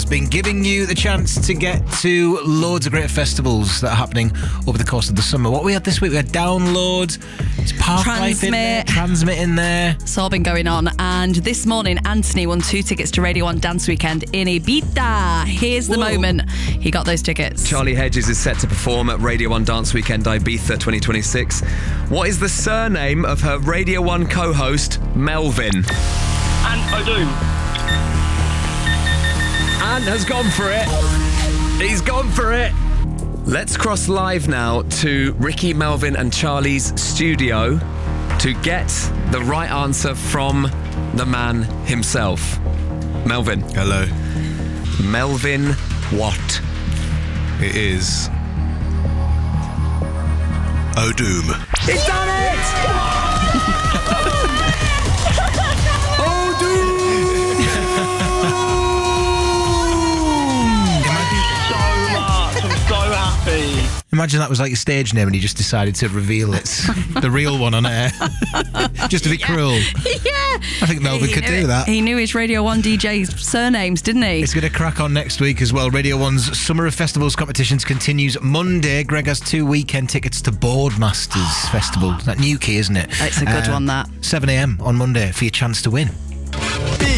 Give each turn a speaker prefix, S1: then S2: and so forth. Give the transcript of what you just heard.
S1: been giving you the chance to get to loads of great festivals that are happening over the course of the summer. What we had this week, we had Download, it's Parklife in there, Transmit in there.
S2: It's all been going on. And this morning, Anthony won 2 tickets to Radio 1 Dance Weekend in Ibiza. Here's the moment he got those tickets.
S3: Charlie Hedges is set to perform at Radio 1 Dance Weekend Ibiza 2026. What is the surname of her Radio 1 co-host, Melvin?
S4: And O'Doom.
S3: Ant has gone for it. He's gone for it. Let's cross live now to Ricky, Melvin and Charlie's studio to get the right answer from the man himself. Melvin.
S5: Hello.
S3: Melvin what?
S5: It is O'Doom.
S3: He's done it!
S1: Imagine that was like a stage name and he just decided to reveal it's the real one on air. Just a bit cruel.
S2: Yeah.
S1: I think Melvin could do that.
S2: He knew his Radio 1 DJ's surnames, didn't he?
S1: It's going to crack on next week as well. Radio 1's Summer of Festivals competitions continues Monday. Greg has 2 weekend tickets to Boardmasters Festival. That Newquay, isn't it?
S2: It's a good one, that.
S1: 7 a.m. on Monday for your chance to win.